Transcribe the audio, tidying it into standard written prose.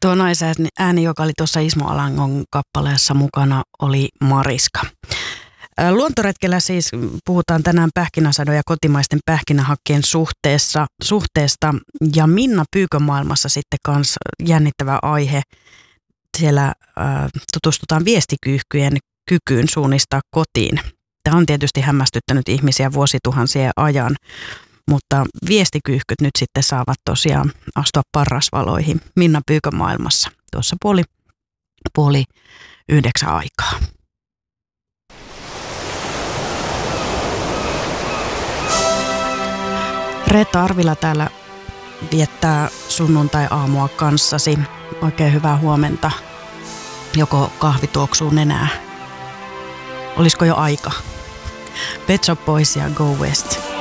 Tuo naisääni, joka oli tuossa Ismo Alangon kappaleessa mukana, oli Mariska. Luontoretkellä siis puhutaan tänään pähkinäsadon ja kotimaisten pähkinähakkeen suhteesta. Ja Minna Pyykön maailmassa sitten kans jännittävä aihe. Siellä tutustutaan viestikyyhkyjen kykyyn suunnistaa kotiin. Tämä on tietysti hämmästyttänyt ihmisiä vuosituhansien ajan, mutta viestikyyhkyt nyt sitten saavat tosiaan astua parrasvaloihin Minna Pyykön maailmassa tuossa puoli 9 aikaa. Reetta Arvila täällä viettää sunnuntai-aamua kanssasi. Oikein hyvää huomenta. Joko kahvi tuoksuu nenää? Olisiko jo aika? Pet Shop Boys ja Go West.